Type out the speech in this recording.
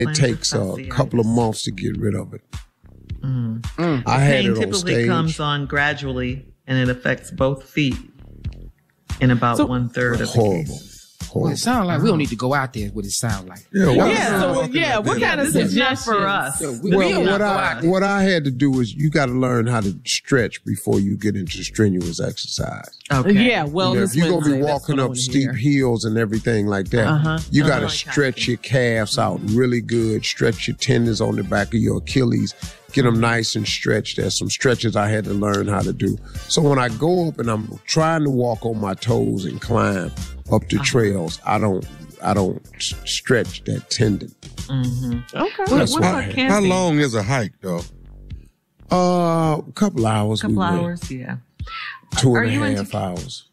It takes a couple of months to get rid of it. I had it on typically stage. Comes on gradually, and it affects both feet in about 1/3 of the cases. Well, it sounds like we don't need to go out there. What it sound like? What kind of suggestions for us? What I had to do is you got to learn how to stretch before you get into strenuous exercise. Okay. Yeah, well, if you're gonna be walking up steep hills and everything like that, you got to stretch your calves out really good. Stretch your tendons on the back of your Achilles. Get them nice and stretched. There's some stretches I had to learn how to do. So when I go up and I'm trying to walk on my toes and climb up the trails, I don't stretch that tendon. Okay. How long is a hike, though? A couple hours. Couple hours, yeah. 2.5 hours.